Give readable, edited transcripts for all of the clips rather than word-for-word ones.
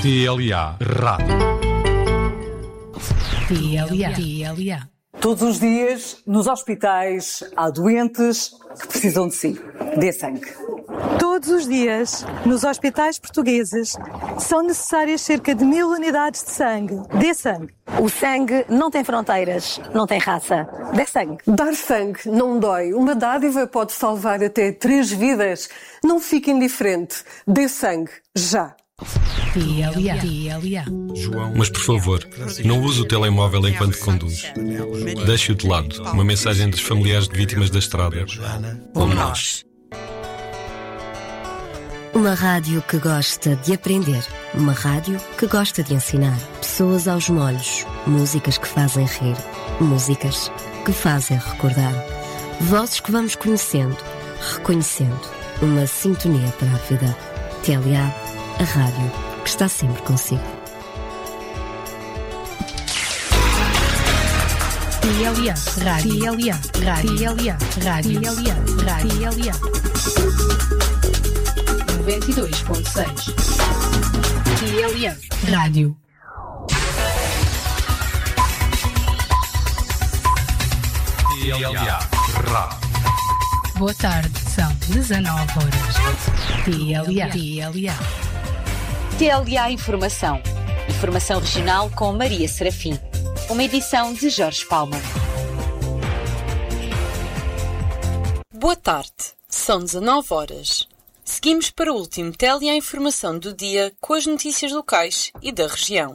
TLA Rádio. TLA. Todos os dias, nos hospitais, há doentes que precisam de si. Dê sangue. Todos os dias, nos hospitais portugueses, são necessárias cerca de 1000 unidades de sangue. Dê sangue. O sangue não tem fronteiras, não tem raça. Dê sangue. Dar sangue não dói. Uma dádiva pode salvar até 3 vidas. Não fique indiferente. Dê sangue, já. TLA. Mas, por favor, não use o telemóvel enquanto conduz. Deixe-o de lado. Uma mensagem dos familiares de vítimas da estrada. Ou nós. Uma rádio que gosta de aprender. Uma rádio que gosta de ensinar. Pessoas aos molhos. Músicas que fazem rir. Músicas que fazem recordar. Vozes que vamos conhecendo, reconhecendo. Uma sintonia para a vida. TLA, a rádio que está sempre consigo. TLA. Rádio. 92.6. TLA Rádio. TLA Rádio. Boa tarde, são 19 horas. TLA. TLA Informação. Informação regional com Maria Serafim. Uma edição de Jorge Palma. Boa tarde. São 19 horas. Seguimos para o último TLA Informação do dia com as notícias locais e da região.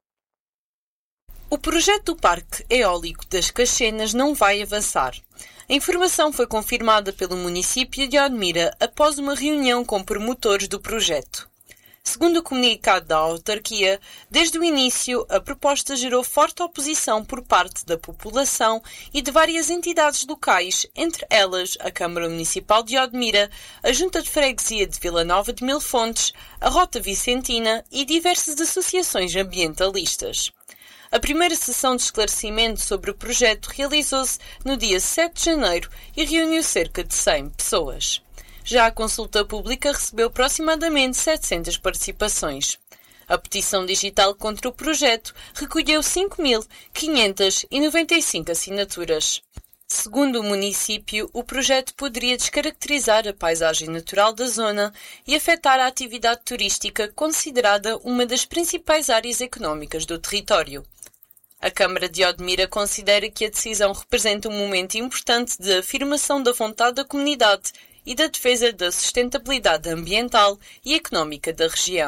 O projeto do Parque Eólico das Caxenas não vai avançar. A informação foi confirmada pelo município de Odmira após uma reunião com promotores do projeto. Segundo o comunicado da autarquia, desde o início a proposta gerou forte oposição por parte da população e de várias entidades locais, entre elas a Câmara Municipal de Odmira, a Junta de Freguesia de Vila Nova de Mil Fontes, a Rota Vicentina e diversas associações ambientalistas. A primeira sessão de esclarecimento sobre o projeto realizou-se no dia 7 de janeiro e reuniu cerca de 100 pessoas. Já a consulta pública recebeu aproximadamente 700 participações. A petição digital contra o projeto recolheu 5.595 assinaturas. Segundo o município, o projeto poderia descaracterizar a paisagem natural da zona e afetar a atividade turística, considerada uma das principais áreas económicas do território. A Câmara de Odmira considera que a decisão representa um momento importante de afirmação da vontade da comunidade e da defesa da sustentabilidade ambiental e económica da região.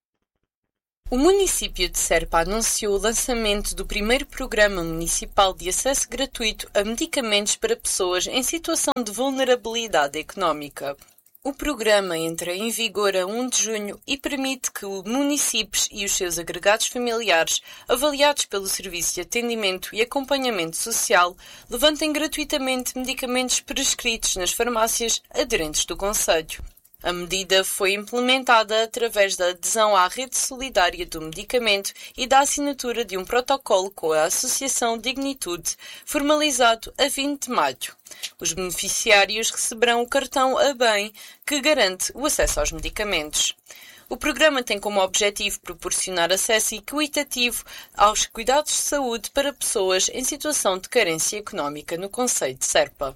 O município de Serpa anunciou o lançamento do primeiro programa municipal de acesso gratuito a medicamentos para pessoas em situação de vulnerabilidade económica. O programa entra em vigor a 1 de junho e permite que os municípios e os seus agregados familiares, avaliados pelo Serviço de Atendimento e Acompanhamento Social, levantem gratuitamente medicamentos prescritos nas farmácias aderentes do concelho. A medida foi implementada através da adesão à Rede Solidária do Medicamento e da assinatura de um protocolo com a Associação Dignitude, formalizado a 20 de maio. Os beneficiários receberão o cartão A Bem, que garante o acesso aos medicamentos. O programa tem como objetivo proporcionar acesso equitativo aos cuidados de saúde para pessoas em situação de carência económica no concelho de Serpa.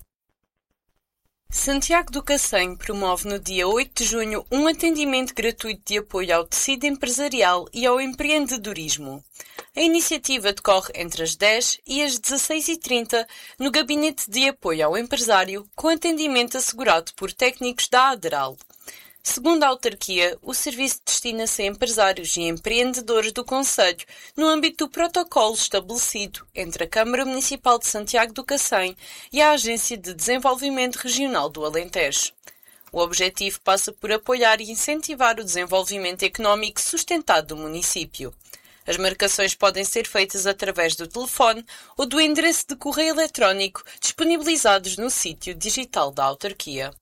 Santiago do Cacém promove no dia 8 de junho um atendimento gratuito de apoio ao tecido empresarial e ao empreendedorismo. A iniciativa decorre entre as 10 e as 16h30 no Gabinete de Apoio ao Empresário, com atendimento assegurado por técnicos da Aderal. Segundo a autarquia, o serviço destina-se a empresários e empreendedores do concelho no âmbito do protocolo estabelecido entre a Câmara Municipal de Santiago do Cacém e a Agência de Desenvolvimento Regional do Alentejo. O objetivo passa por apoiar e incentivar o desenvolvimento económico sustentado do município. As marcações podem ser feitas através do telefone ou do endereço de correio eletrónico disponibilizados no sítio digital da autarquia.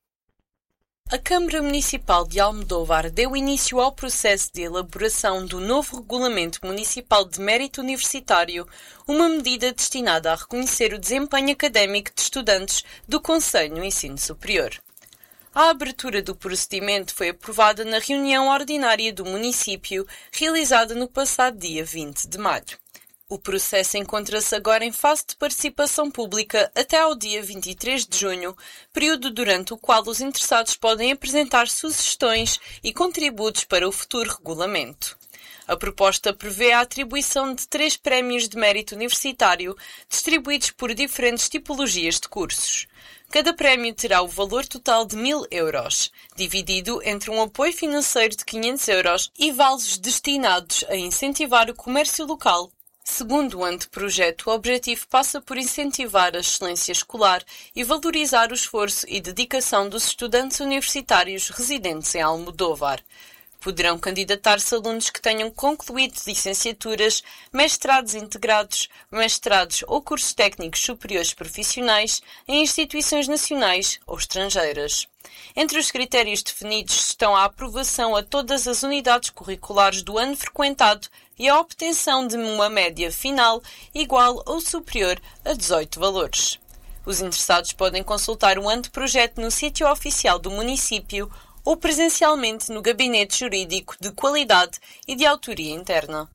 A Câmara Municipal de Almodóvar deu início ao processo de elaboração do novo Regulamento Municipal de Mérito Universitário, uma medida destinada a reconhecer o desempenho académico de estudantes do Conselho no Ensino Superior. A abertura do procedimento foi aprovada na reunião ordinária do município, realizada no passado dia 20 de maio. O processo encontra-se agora em fase de participação pública até ao dia 23 de junho, período durante o qual os interessados podem apresentar sugestões e contributos para o futuro regulamento. A proposta prevê a atribuição de 3 prémios de mérito universitário, distribuídos por diferentes tipologias de cursos. Cada prémio terá o valor total de 1.000 euros, dividido entre um apoio financeiro de 500 euros e vales destinados a incentivar o comércio local. Segundo o anteprojeto, o objetivo passa por incentivar a excelência escolar e valorizar o esforço e dedicação dos estudantes universitários residentes em Almodóvar. Poderão candidatar-se alunos que tenham concluído licenciaturas, mestrados integrados, mestrados ou cursos técnicos superiores profissionais em instituições nacionais ou estrangeiras. Entre os critérios definidos estão a aprovação a todas as unidades curriculares do ano frequentado e a obtenção de uma média final igual ou superior a 18 valores. Os interessados podem consultar o anteprojeto no sítio oficial do município ou presencialmente no Gabinete Jurídico de Qualidade e de Autoria Interna.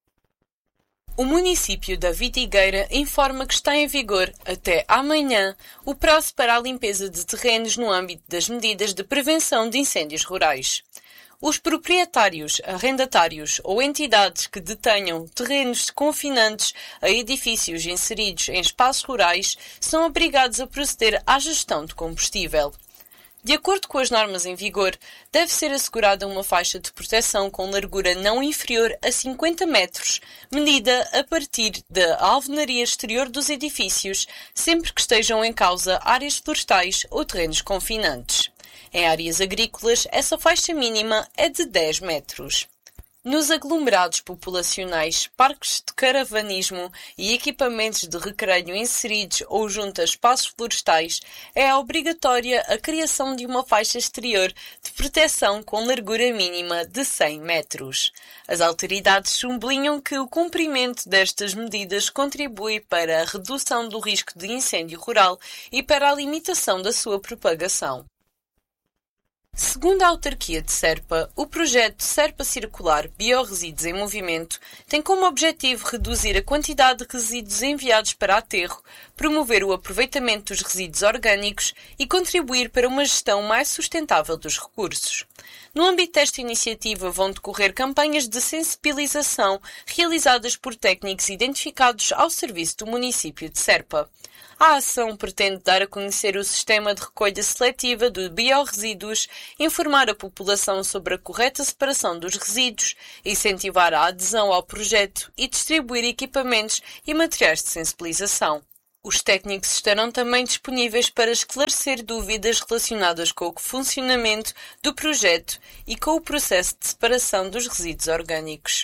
O município da Vidigueira informa que está em vigor, até amanhã, o prazo para a limpeza de terrenos no âmbito das medidas de prevenção de incêndios rurais. Os proprietários, arrendatários ou entidades que detenham terrenos confinantes a edifícios inseridos em espaços rurais são obrigados a proceder à gestão de combustível. De acordo com as normas em vigor, deve ser assegurada uma faixa de proteção com largura não inferior a 50 metros, medida a partir da alvenaria exterior dos edifícios, sempre que estejam em causa áreas florestais ou terrenos confinantes. Em áreas agrícolas, essa faixa mínima é de 10 metros. Nos aglomerados populacionais, parques de caravanismo e equipamentos de recreio inseridos ou junto a espaços florestais, é obrigatória a criação de uma faixa exterior de proteção com largura mínima de 100 metros. As autoridades sublinham que o cumprimento destas medidas contribui para a redução do risco de incêndio rural e para a limitação da sua propagação. Segundo a autarquia de Serpa, o projeto Serpa Circular Biorresíduos em Movimento tem como objetivo reduzir a quantidade de resíduos enviados para aterro, promover o aproveitamento dos resíduos orgânicos e contribuir para uma gestão mais sustentável dos recursos. No âmbito desta iniciativa vão decorrer campanhas de sensibilização realizadas por técnicos identificados ao serviço do município de Serpa. A ação pretende dar a conhecer o sistema de recolha seletiva de biorresíduos, informar a população sobre a correta separação dos resíduos, incentivar a adesão ao projeto e distribuir equipamentos e materiais de sensibilização. Os técnicos estarão também disponíveis para esclarecer dúvidas relacionadas com o funcionamento do projeto e com o processo de separação dos resíduos orgânicos.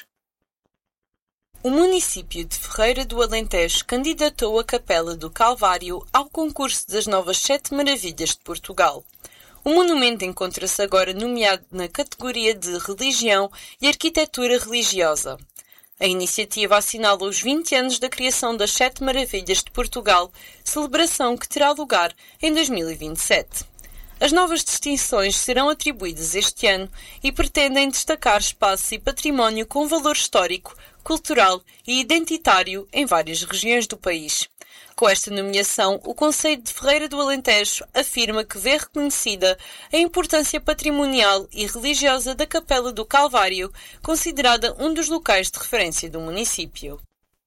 O município de Ferreira do Alentejo candidatou a Capela do Calvário ao concurso das novas 7 Maravilhas de Portugal. O monumento encontra-se agora nomeado na categoria de Religião e Arquitetura Religiosa. A iniciativa assinala os 20 anos da criação das 7 Maravilhas de Portugal, celebração que terá lugar em 2027. As novas distinções serão atribuídas este ano e pretendem destacar espaços e património com valor histórico, cultural e identitário em várias regiões do país. Com esta nomeação, o Concelho de Ferreira do Alentejo afirma que vê reconhecida a importância patrimonial e religiosa da Capela do Calvário, considerada um dos locais de referência do município.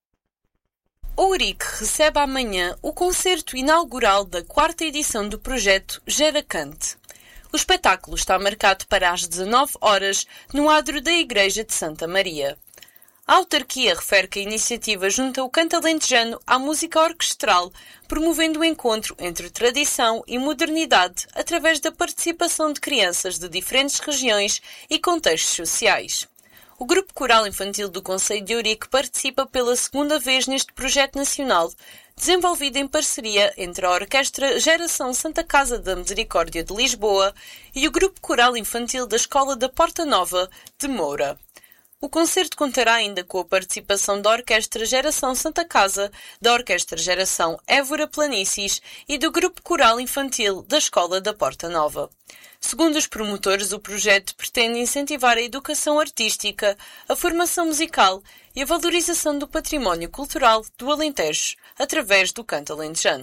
Ourique recebe amanhã o concerto inaugural da 4ª edição do projeto Gera Cante. O espetáculo está marcado para as 19 horas no adro da Igreja de Santa Maria. A autarquia refere que a iniciativa junta o canto alentejano à música orquestral, promovendo o encontro entre tradição e modernidade através da participação de crianças de diferentes regiões e contextos sociais. O Grupo Coral Infantil do Concelho de Ourique participa pela 2ª vez neste projeto nacional, desenvolvido em parceria entre a Orquestra Geração Santa Casa da Misericórdia de Lisboa e o Grupo Coral Infantil da Escola da Porta Nova de Moura. O concerto contará ainda com a participação da Orquestra Geração Santa Casa, da Orquestra Geração Évora Planícies e do Grupo Coral Infantil da Escola da Porta Nova. Segundo os promotores, o projeto pretende incentivar a educação artística, a formação musical e a valorização do património cultural do Alentejo, através do canto alentejano.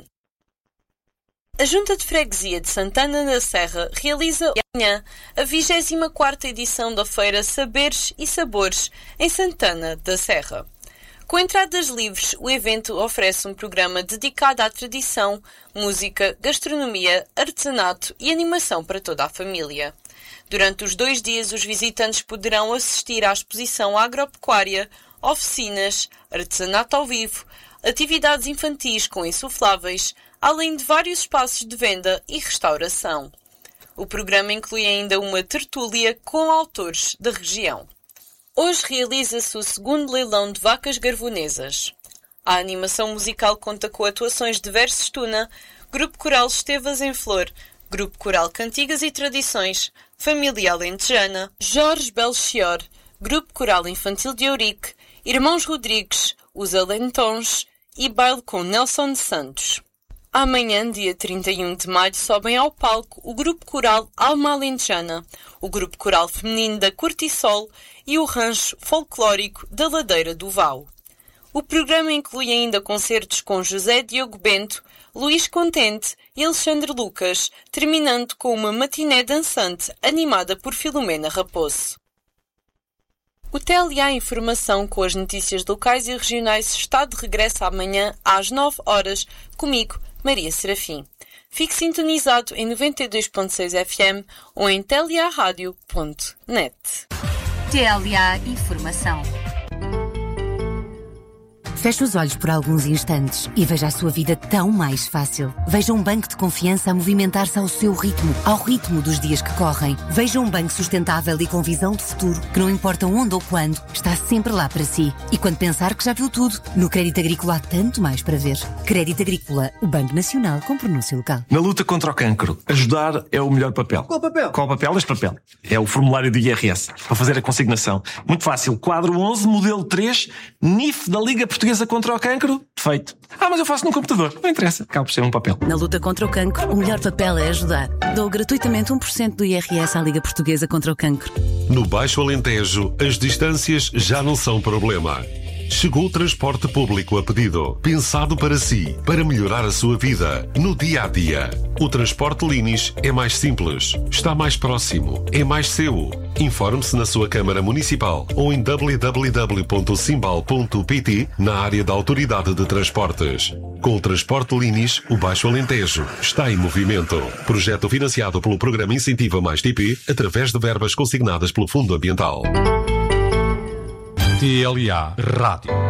A Junta de Freguesia de Santana da Serra realiza amanhã a 24ª edição da Feira Saberes e Sabores em Santana da Serra. Com entradas livres, o evento oferece um programa dedicado à tradição, música, gastronomia, artesanato e animação para toda a família. Durante os 2 dias, os visitantes poderão assistir à exposição agropecuária, oficinas, artesanato ao vivo, atividades infantis com insufláveis, além de vários espaços de venda e restauração. O programa inclui ainda uma tertúlia com autores da região. Hoje realiza-se o 2º leilão de vacas garvonesas. A animação musical conta com atuações de Versos Tuna, Grupo Coral Estevas em Flor, Grupo Coral Cantigas e Tradições, Família Alentejana, Jorge Belchior, Grupo Coral Infantil de Ourique, Irmãos Rodrigues, Os Alentões e baile com Nelson de Santos. Amanhã, dia 31 de maio, sobem ao palco o Grupo Coral Alma Alentejana, o Grupo Coral Feminino da Cortisol e o Rancho Folclórico da Ladeira do Vau. O programa inclui ainda concertos com José Diogo Bento, Luís Contente e Alexandre Lucas, terminando com uma matiné dançante animada por Filomena Raposo. O TLA Informação com as notícias locais e regionais está de regresso amanhã às 9 horas, comigo, Maria Serafim. Fique sintonizado em 92.6 FM ou em tlearadio.net. TLA Informação. Feche os olhos por alguns instantes e veja a sua vida tão mais fácil. Veja um banco de confiança a movimentar-se ao seu ritmo, ao ritmo dos dias que correm. Veja um banco sustentável e com visão de futuro, que não importa onde ou quando, está sempre lá para si. E quando pensar que já viu tudo, no Crédito Agrícola há tanto mais para ver. Crédito Agrícola, o Banco Nacional com pronúncia local. Na luta contra o cancro, ajudar é o melhor papel. Qual papel? Qual papel? Este papel. É o formulário do IRS, para fazer a consignação. Muito fácil. Quadro 11, modelo 3, NIF da Liga Portuguesa contra o Cancro. Feito. Mas eu faço num computador. Não interessa. Acaba por ser um papel. Na luta contra o cancro, o melhor papel é ajudar. Dou gratuitamente 1% do IRS à Liga Portuguesa contra o Cancro. No Baixo Alentejo, as distâncias já não são problema. Chegou o transporte público a pedido, pensado para si, para melhorar a sua vida, no dia-a-dia. O transporte Linis é mais simples, está mais próximo, é mais seu. Informe-se na sua Câmara Municipal ou em www.simbal.pt na área da Autoridade de Transportes. Com o transporte Linis, o Baixo Alentejo está em movimento. Projeto financiado pelo Programa Incentiva Mais TP, através de verbas consignadas pelo Fundo Ambiental. TLA Rádio.